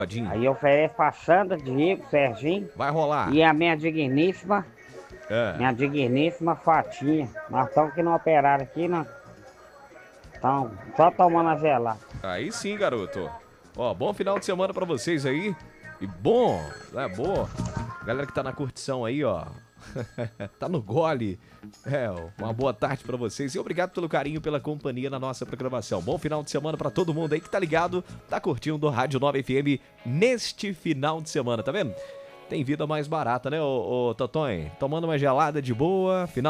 Aí eu ofereço pra Sandra, Diego, Serginho Vai rolar. e a minha digníssima Fatinha. Nós estamos aqui no operário aqui, né? Então, só tomando a gelada. Aí sim, garoto. Ó, bom final de semana pra vocês aí. E bom, né? Boa. Galera que tá na curtição aí, ó. Tá no gole. Uma boa tarde pra vocês e obrigado pelo carinho, pela companhia na nossa programação. Bom final de semana pra todo mundo aí que tá ligado, tá curtindo a Rádio 9 FM neste final de semana, tá vendo? Tem vida mais barata, né, ô Totonho? Tomando uma gelada de boa, final